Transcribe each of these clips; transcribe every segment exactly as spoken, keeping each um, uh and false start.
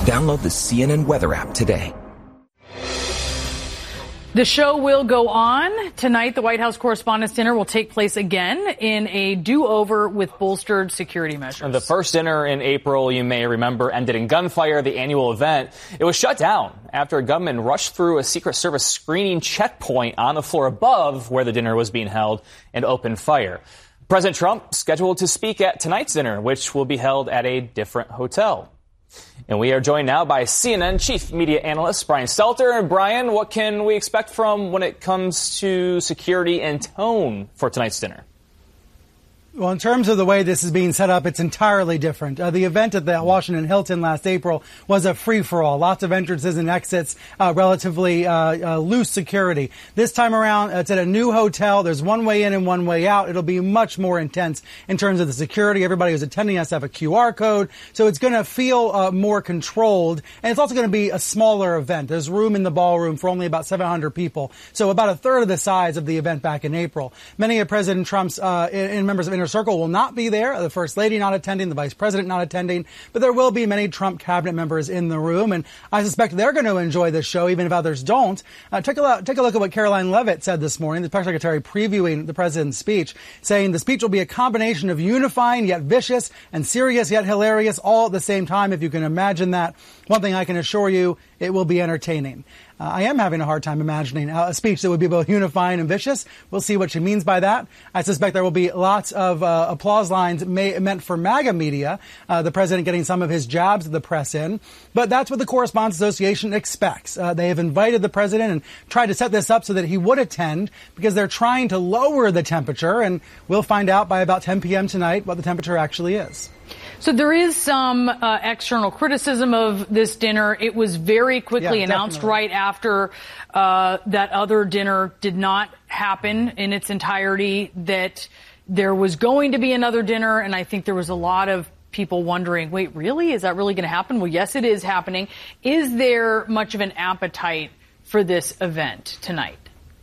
Download the C N N Weather app today. The show will go on. Tonight, the White House Correspondents' Dinner will take place again in a do-over with bolstered security measures. The first dinner in April, you may remember, ended in gunfire, the annual event. It was shut down after a gunman rushed through a Secret Service screening checkpoint on the floor above where the dinner was being held and opened fire. President Trump scheduled to speak at tonight's dinner, which will be held at a different hotel. And we are joined now by C N N Chief Media Analyst Brian Stelter. And Brian, what can we expect from when it comes to security and tone for tonight's dinner? Well, in terms of the way this is being set up, it's entirely different. Uh, the event at the Washington Hilton last April was a free-for-all. Lots of entrances and exits, uh, relatively uh, uh, loose security. This time around, it's at a new hotel. There's one way in and one way out. It'll be much more intense in terms of the security. Everybody who's attending has to have a Q R code. So it's going to feel uh, more controlled. And it's also going to be a smaller event. There's room in the ballroom for only about seven hundred people. So about a third of the size of the event back in April. Many of President Trump's uh, in members of Inner Circle will not be there. The First Lady not attending, the Vice President not attending, but there will be many Trump cabinet members in the room, and I suspect they're going to enjoy this show, even if others don't. Uh, take a look, take a look at what Caroline Leavitt said this morning, the press secretary previewing the president's speech, saying the speech will be a combination of unifying yet vicious and serious yet hilarious all at the same time, if you can imagine that. One thing I can assure you, it will be entertaining. Uh, I am having a hard time imagining a speech that would be both unifying and vicious. We'll see what she means by that. I suspect there will be lots of uh, applause lines may, meant for MAGA media, uh, the president getting some of his jabs at the press in. But that's what the Correspondents Association expects. Uh, they have invited the president and tried to set this up so that he would attend because they're trying to lower the temperature, and we'll find out by about ten p.m. tonight what the temperature actually is. So there is some uh, external criticism of this dinner. It was very quickly yeah, announced definitely. right after uh, that other dinner did not happen in its entirety that there was going to be another dinner. And I think there was a lot of people wondering, wait, really? Is that really going to happen? Well, yes, it is happening. Is there much of an appetite for this event tonight?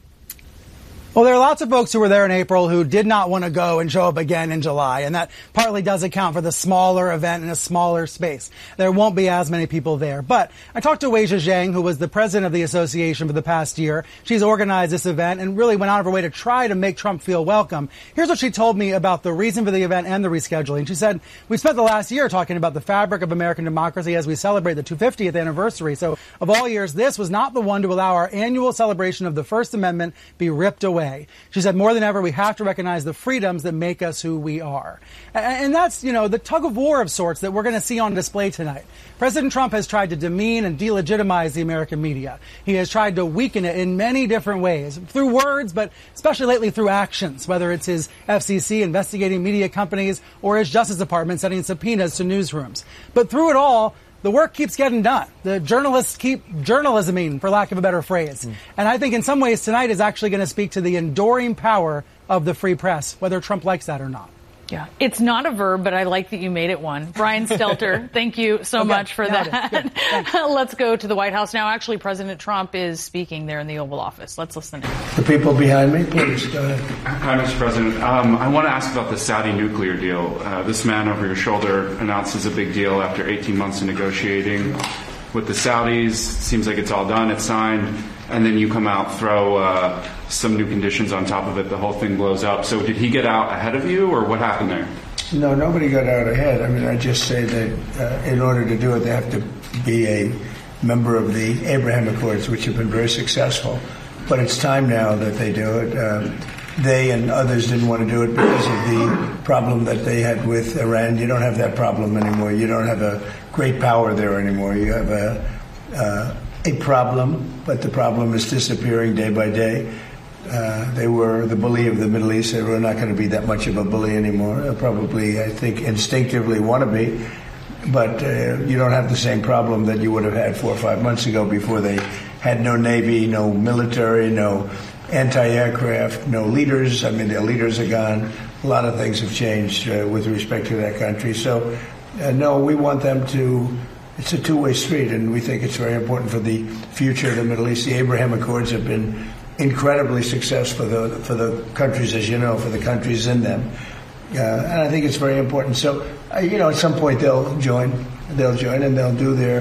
Well, there are lots of folks who were there in April who did not want to go and show up again in July, and that partly does account for the smaller event in a smaller space. There won't be as many people there. But I talked to Weijia Zhang, who was the president of the association for the past year. She's organized this event and really went out of her way to try to make Trump feel welcome. Here's what she told me about the reason for the event and the rescheduling. She said, we spent the last year talking about the fabric of American democracy as we celebrate the two hundred fiftieth anniversary. So of all years, this was not the one to allow our annual celebration of the First Amendment be ripped away. She said, more than ever, we have to recognize the freedoms that make us who we are. And that's, you know, the tug of war of sorts that we're going to see on display tonight. President Trump has tried to demean and delegitimize the American media. He has tried to weaken it in many different ways, through words, but especially lately through actions, whether it's his F C C investigating media companies or his Justice Department sending subpoenas to newsrooms. But through it all, the work keeps getting done. The journalists keep journalisming, for lack of a better phrase. Mm. And I think in some ways tonight is actually going to speak to the enduring power of the free press, whether Trump likes that or not. Yeah, it's not a verb, but I like that you made it one. Brian Stelter, thank you so okay, much for that. Let's go to the White House now. Actually, President Trump is speaking there in the Oval Office. Let's listen in. The people behind me, please go ahead. Hi, Mister President. Um, I want to ask about the Saudi nuclear deal. Uh, this man over your shoulder announces a big deal after eighteen months of negotiating with the Saudis. Seems like it's all done. It's signed. And then you come out, throw uh, some new conditions on top of it. The whole thing blows up. So did he get out ahead of you, or what happened there? No, nobody got out ahead. I mean, I just say that uh, in order to do it, they have to be a member of the Abraham Accords, which have been very successful. But it's time now that they do it. Um, they and others didn't want to do it because of the problem that they had with Iran. You don't have that problem anymore. You don't have a great power there anymore. You have a... Uh, a problem, but the problem is disappearing day by day. Uh, they were the bully of the Middle East. They were not going to be that much of a bully anymore. They'll probably, I think, instinctively want to be, but uh, you don't have the same problem that you would have had four or five months ago before they had no Navy, no military, no anti-aircraft, no leaders. I mean, their leaders are gone. A lot of things have changed uh, with respect to that country. So, uh, no, we want them to... It's a two-way street, and we think it's very important for the future of the Middle East. The Abraham Accords have been incredibly successful for the for the countries, as you know, for the countries in them, uh, and I think it's very important. So, uh, you know, at some point they'll join, they'll join, and they'll do their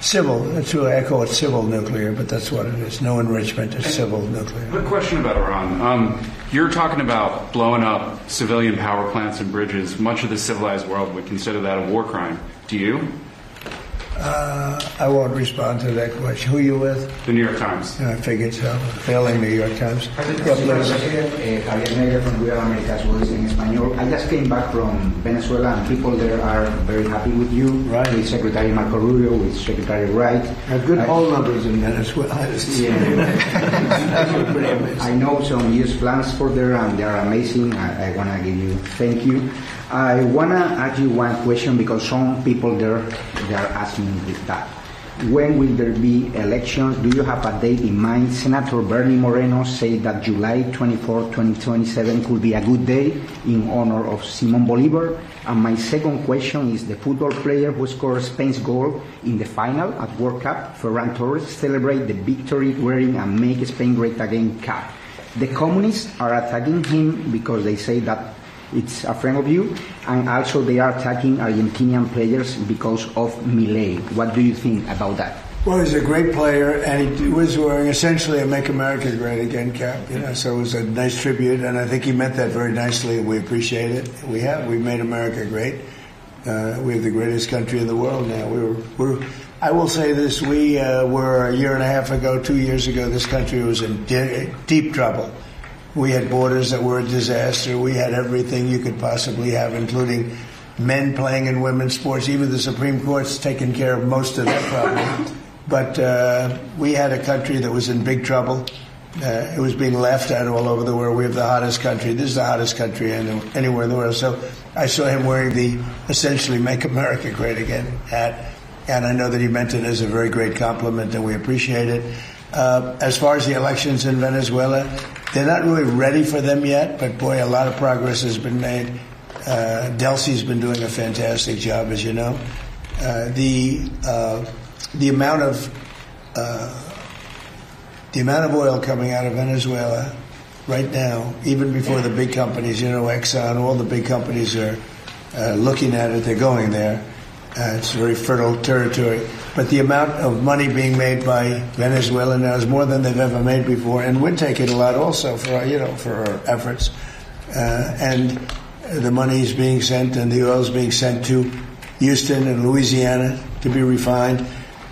Civil, to echo it, civil nuclear, but that's what it is. No enrichment, it's civil nuclear. Quick question about Iran. Um, you're talking about blowing up civilian power plants and bridges. Much of the civilized world would consider that a war crime. Do you? Uh, I won't respond to that question. Who are you with? The New York Times. I figured so. Failing New York Times. Javier Negre from Real America's Voice in Español. I just came back from Venezuela, and people there are very happy with you, right? With Secretary Marco Rubio, with Secretary Wright. Have good I, poll numbers in Venezuela. Yeah. I know some news plans for there, and they are amazing. I, I want to give you thank you. I want to ask you one question because some people there they are asking that. When will there be elections? Do you have a date in mind? Senator Bernie Moreno said that July twenty-fourth, twenty twenty-seven could be a good day in honor of Simon Bolivar. And my second question is the football player who scored Spain's goal in the final at World Cup, Ferran Torres, celebrate the victory wearing a Make Spain Great Again cap. The communists are attacking him because they say that it's a friend of you, and also they are attacking Argentinian players because of Milei. What do you think about that? Well, he's a great player, and he was wearing essentially a Make America Great Again cap, you know, so it was a nice tribute, and I think he meant that very nicely, and we appreciate it. We have. We've made America great. Uh, we're the greatest country in the world now. We're, we're, I will say this, we uh, were a year and a half ago, two years ago, this country was in de- deep trouble. We had borders that were a disaster. We had everything you could possibly have, including men playing in women's sports. Even the Supreme Court's taken care of most of that problem. But uh, we had a country that was in big trouble. Uh, it was being laughed at all over the world. We have the hottest country. This is the hottest country anywhere in the world. So I saw him wearing the essentially Make America Great Again hat, and I know that he meant it as a very great compliment, and we appreciate it. Uh, as far as the elections in Venezuela, they're not really ready for them yet, but boy, a lot of progress has been made. Uh, Delcy's been doing a fantastic job, as you know. Uh, the uh, the amount of uh, the amount of oil coming out of Venezuela right now, even before the big companies, you know, Exxon, all the big companies are uh, looking at it. They're going there. Uh, it's very fertile territory. But the amount of money being made by Venezuela now is more than they've ever made before, and we're taking a lot also for our, you know, for our efforts. Uh, and the money is being sent, and the oil is being sent to Houston and Louisiana to be refined.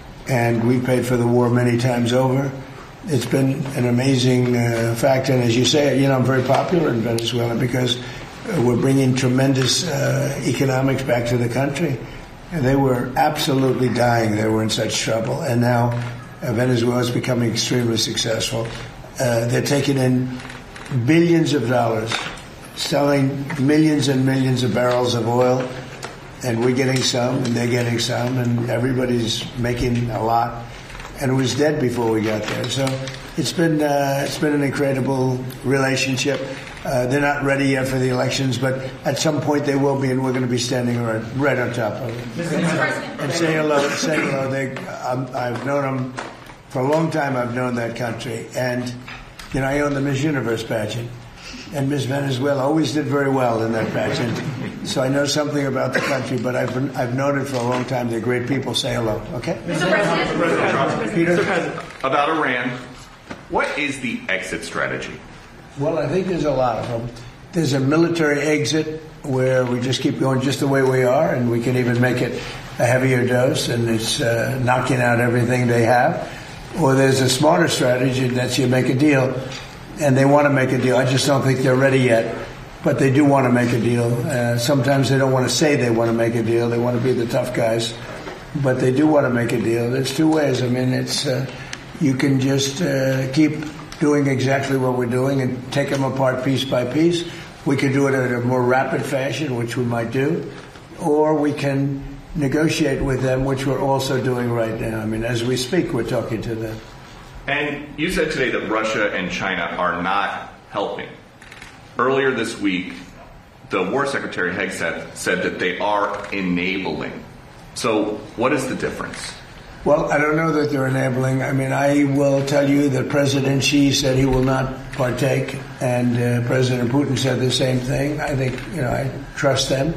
And we paid for the war many times over. It's been an amazing uh, fact, and as you say, you know, I'm very popular in Venezuela because we're bringing tremendous uh, economics back to the country. And they were absolutely dying. They were in such trouble. And now uh, Venezuela is becoming extremely successful. Uh, they're taking in billions of dollars, selling millions and millions of barrels of oil, and we're getting some, and they're getting some, and everybody's making a lot. And it was dead before we got there. So it's been uh, it's been an incredible relationship. Uh, they're not ready yet for the elections, but at some point they will be, and we're going to be standing right, right on top of it. Mister President. And say hello, say hello. They, I'm, I've known them for a long time. I've known that country, and you know, I own the Miss Universe pageant, and Miss Venezuela always did very well in that pageant. So I know something about the country, but I've been, I've known it for a long time. They're great people. Say hello, okay? Mister President. Mister President. Peter? Mister President. About Iran, what is the exit strategy? Well, I think there's a lot of them. There's a military exit where we just keep going just the way we are, and we can even make it a heavier dose, and it's uh, knocking out everything they have. Or there's a smarter strategy, and that's you make a deal, and they want to make a deal. I just don't think they're ready yet, but they do want to make a deal. Uh, sometimes they don't want to say they want to make a deal. They want to be the tough guys, but they do want to make a deal. There's two ways. I mean, it's uh, you can just uh, keep doing exactly what we're doing and take them apart piece by piece. We can do it in a more rapid fashion, which we might do, or we can negotiate with them, which we're also doing right now. I mean, as we speak, we're talking to them. And you said today that Russia and China are not helping. Earlier this week, the War Secretary Hegseth said that they are enabling. So what is the difference? Well, I don't know that they're enabling. I mean, I will tell you that President Xi said he will not partake, and uh, President Putin said the same thing. I think, you know, I trust them.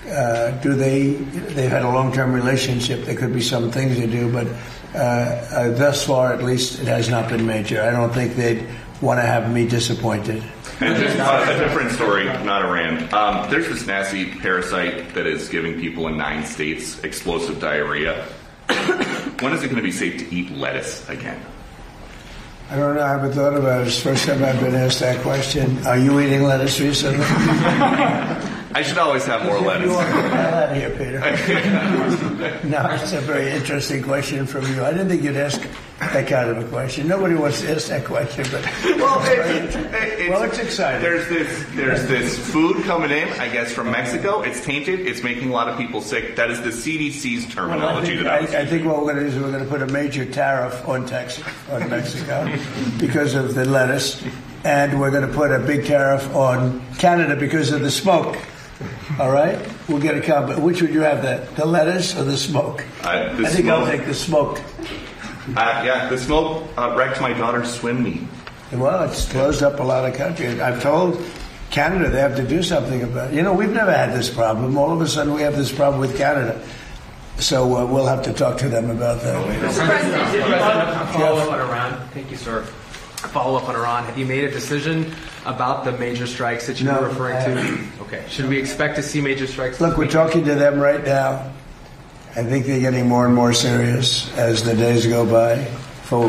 Uh, do they? They've had a long-term relationship. There could be some things they do, but uh, uh, thus far, at least, it has not been major. I don't think they'd want to have me disappointed. And just uh, a different story, not Iran. Um, there's this nasty parasite that is giving people in nine states explosive diarrhea. When is it going to be safe to eat lettuce again? I don't know. I haven't thought about it. It's the first time I've been asked that question. Are you eating lettuce recently? I should always have more lettuce. You want to get the hell out of here, Peter. No, it's a very interesting question from you. I didn't think you'd ask that kind of a question. Nobody wants to ask that question, but well, it's, it's, well, it's exciting. There's this, there's this food coming in, I guess, from Mexico. It's tainted. It's making a lot of people sick. That is the C D C's terminology. Well, I, think, that I, I, I think what we're going to do is we're going to put a major tariff on Texas, on Mexico, because of the lettuce, and we're going to put a big tariff on Canada because of the smoke. All right, we'll get a combo. Which would you have, that the lettuce or the smoke? Uh, the I think smoke. I'll take the smoke. Uh, yeah, the smoke uh, wrecked my daughter's swim meet. Well, it's closed up a lot of countries. I've told Canada they have to do something about it. You know, we've never had this problem. All of a sudden, we have this problem with Canada. So uh, we'll have to talk to them about that. Mister President, follow up on Iran. Thank you, sir. Follow up on Iran. Have you made a decision about the major strikes that you no, were referring to? Okay. Should we expect to see major strikes? Look, we're talking to them right now. I think they're getting more and more serious as the days go by. For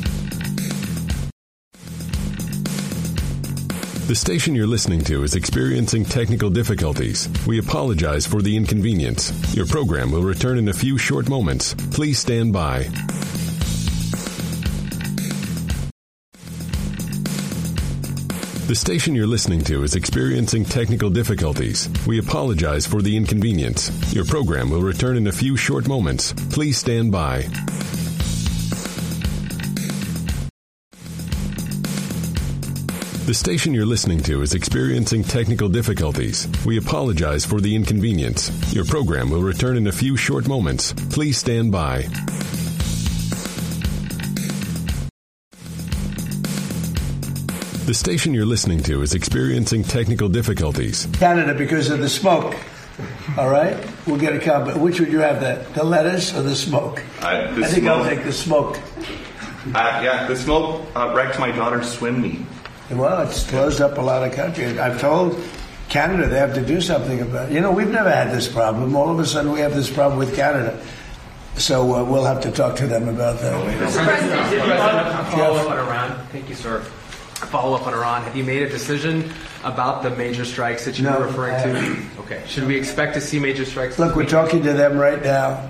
The station you're listening to is experiencing technical difficulties. We apologize for the inconvenience. Your program will return in a few short moments. Please stand by. The station you're listening to is experiencing technical difficulties. We apologize for the inconvenience. Your program will return in a few short moments. Please stand by. The station you're listening to is experiencing technical difficulties. We apologize for the inconvenience. Your program will return in a few short moments. Please stand by. The station you're listening to is experiencing technical difficulties. Canada because of the smoke. All right? We'll get a combo. Which would you have, that the lettuce or the smoke? Uh, the I think smoke. I'll take the smoke. Uh, yeah, the smoke uh, wrecked my daughter's swim meet. Well, it's closed up a lot of countries. I've told Canada they have to do something about it. You know, we've never had this problem. All of a sudden, we have this problem with Canada. So uh, we'll have to talk to them about that. Mister President, follow up on Iran. Thank you, sir. Follow up on Iran. Have you made a decision about the major strikes that you no, were referring to? Okay. Should we expect to see major strikes? Look, we're talking to them right now.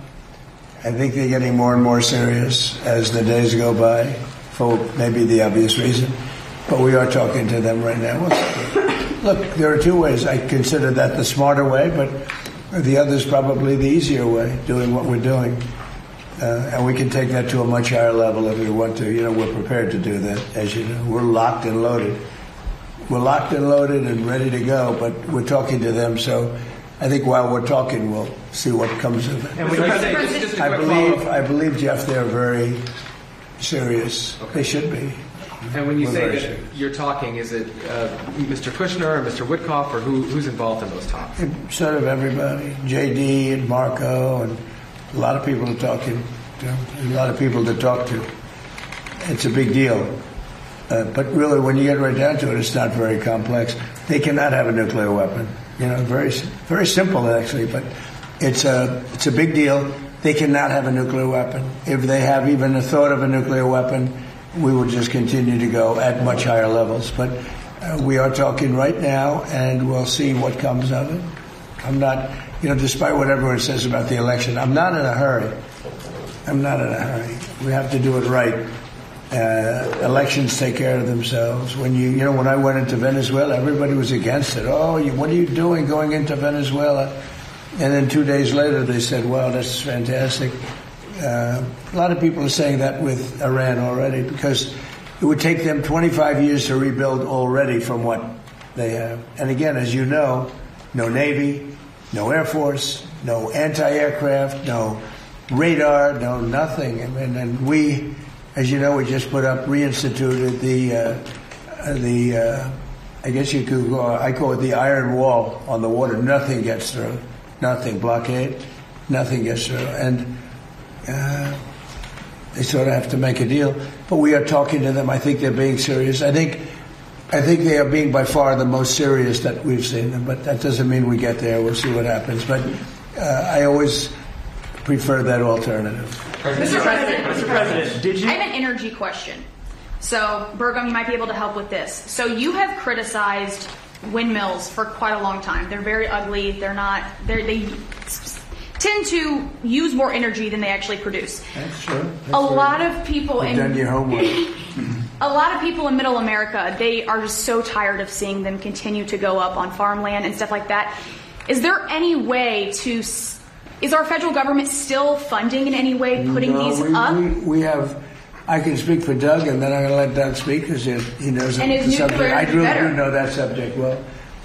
I think they're getting more and more serious as the days go by, for maybe the obvious reason. But we are talking to them right now. Look, there are two ways. I consider that the smarter way, but the other is probably the easier way, doing what we're doing. Uh, and we can take that to a much higher level if we want to. You know, we're prepared to do that, as you know. We're locked and loaded. We're locked and loaded and ready to go, but we're talking to them. So I think while we're talking, we'll see what comes of it. And when you say, just, just a I quick believe, follow-up. I believe, Jeff, they're very serious. Okay. They should be. And when you We're say very that serious. you're talking, is it uh, Mister Kushner or Mister Witkoff, or who, who's involved in those talks? Sort of everybody. J D and Marco and a lot of people to talk to. A lot of people to talk to. It's a big deal. Uh, but really, when you get right down to it, it's not very complex. They cannot have a nuclear weapon. You know, very very simple, actually. But it's a, it's a big deal. They cannot have a nuclear weapon. If they have even a thought of a nuclear weapon, we will just continue to go at much higher levels. But uh, we are talking right now, and we'll see what comes of it. I'm not, you know, despite what everyone says about the election, I'm not in a hurry. I'm not in a hurry. We have to do it right. Uh, elections take care of themselves. When you, you know, when I went into Venezuela, everybody was against it. Oh, you, what are you doing going into Venezuela? And then two days later, they said, "Wow, that's fantastic." Uh, a lot of people are saying that with Iran already, because it would take them twenty-five years to rebuild already from what they have. And again, as you know, no Navy, no Air Force, no anti-aircraft, no radar, no nothing. And, and we, as you know, we just put up, reinstituted the, uh, the uh, I guess you could go, I call it the iron wall on the water. Nothing gets through. Nothing. Blockade. Nothing gets through. And uh, they sort of have to make a deal. But we are talking to them. I think they're being serious. I think I think they are being by far the most serious that we've seen them. But that doesn't mean we get there. We'll see what happens. But uh, I always prefer that alternative. Mister President, Mister President, did you? I have an energy question. So, Burgum, you might be able to help with this. So you have criticized windmills for quite a long time. They're very ugly. They're not, they're, they tend to use more energy than they actually produce. That's true. That's a lot of people You've in done your homework. A lot of people in Middle America, they are just so tired of seeing them continue to go up on farmland and stuff like that. Is there any way to? Is our federal government still funding in any way, putting no, these we, up? We, we have. I can speak for Doug, and then I'm going to let Doug speak because he, he knows and the is subject. nuclear I really better? do know that subject well.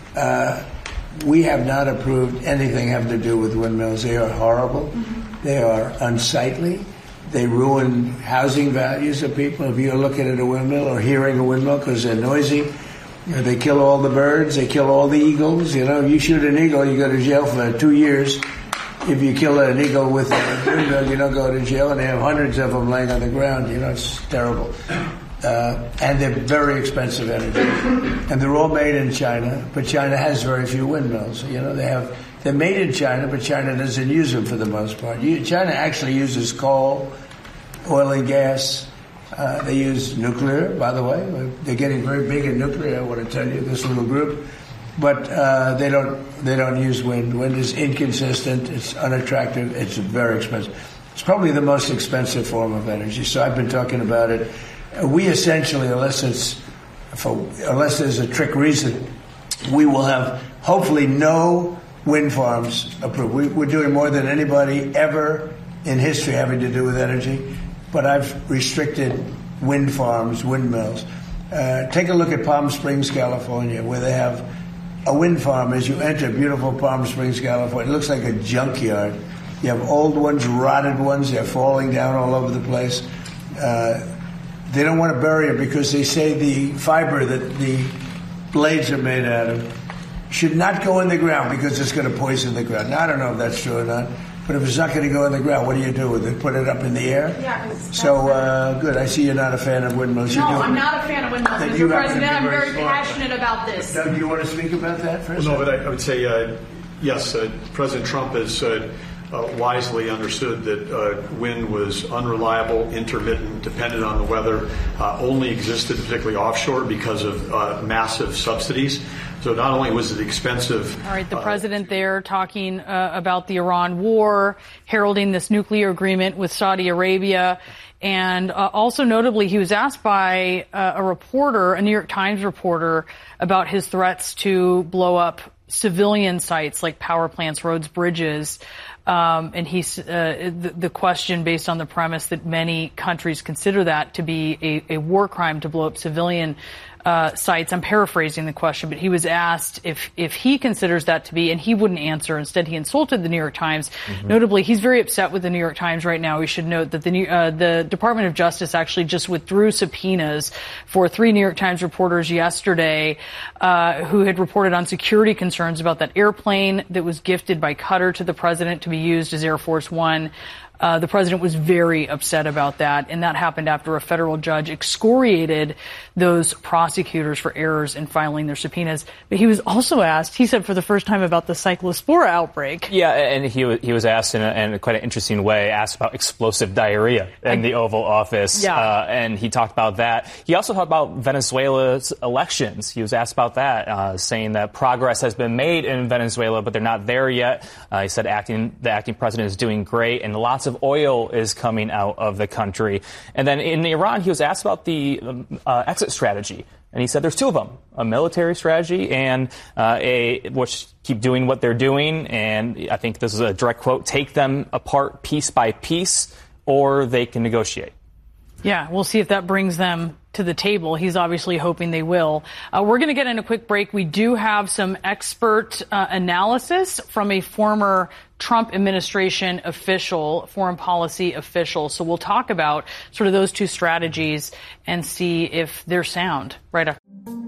Uh, we have not approved anything having to do with windmills. They are horrible. Mm-hmm. They are unsightly. They ruin housing values of people. If you're looking at a windmill or hearing a windmill because they're noisy, you know, they kill all the birds. They kill all the eagles. You know, you shoot an eagle, you go to jail for two years. If you kill an eagle with a windmill, you don't go to jail, and they have hundreds of them laying on the ground. You know, it's terrible. Uh, and they're very expensive energy. And they're all made in China, but China has very few windmills. You know, they have, they're made in China, but China doesn't use them for the most part. You, China actually uses coal, oil and gas. Uh, they use nuclear, by the way. They're getting very big in nuclear, I want to tell you, this little group. But uh, they don't they don't use wind. Wind is inconsistent. It's unattractive. It's very expensive. It's probably the most expensive form of energy. So I've been talking about it. We essentially, unless it's for, unless there's a trick reason, we will have hopefully no wind farms approved. We, we're doing more than anybody ever in history having to do with energy. But I've restricted wind farms, windmills. Uh, take a look at Palm Springs, California, where they have a wind farm. As you enter beautiful Palm Springs, California, it looks like a junkyard. You have old ones, rotted ones. They're falling down all over the place. Uh, they don't want to bury it because they say the fiber that the blades are made out of should not go in the ground because it's going to poison the ground. Now, I don't know if that's true or not. But if it's not going to go in the ground, what do you do with it? Put it up in the air? Yeah. So, uh, good. I see you're not a fan of windmills. No, you I'm not a fan of windmills, Then Mister you happen to President. be I'm very very smart. passionate about this. Doug, do you want to speak about that for a Well, second? no, but I, I would say, uh, yes, uh, President Trump has uh, uh, wisely understood that uh, wind was unreliable, intermittent, dependent on the weather, uh, only existed particularly offshore because of uh, massive subsidies. So not only was it expensive. All right, the uh, president there talking uh, about the Iran war, heralding this nuclear agreement with Saudi Arabia. And uh, also notably, he was asked by uh, a reporter, a New York Times reporter, about his threats to blow up civilian sites like power plants, roads, bridges. Um, and he's uh, the, the question based on the premise that many countries consider that to be a, a war crime to blow up civilian Uh, sites. I'm paraphrasing the question, but he was asked if if he considers that to be, and he wouldn't answer. Instead, he insulted the New York Times. Mm-hmm. Notably, he's very upset with the New York Times right now. We should note that the New, uh, the Department of Justice actually just withdrew subpoenas for three New York Times reporters yesterday uh, who had reported on security concerns about that airplane that was gifted by Qatar to the president to be used as Air Force One. Uh, the president was very upset about that, and that happened after a federal judge excoriated those prosecutors for errors in filing their subpoenas. But he was also asked, he said for the first time, about the cyclospora outbreak. Yeah, and he was, he was asked in, a, in a quite an interesting way, asked about explosive diarrhea in I, the Oval Office. Yeah. Uh, and he talked about that. He also talked about Venezuela's elections. He was asked about that, uh, saying that progress has been made in Venezuela, but they're not there yet. Uh, he said acting, the acting president is doing great, and lots of oil is coming out of the country. And then in Iran, he was asked about the uh, exit strategy. And he said there's two of them, a military strategy and uh, a which keep doing what they're doing. And I think this is a direct quote, take them apart piece by piece, or they can negotiate. Yeah, we'll see if that brings them to the table. He's obviously hoping they will. Uh, we're going to get in a quick break. We do have some expert uh, analysis from a former Trump administration official, foreign policy official. So we'll talk about sort of those two strategies and see if they're sound right after.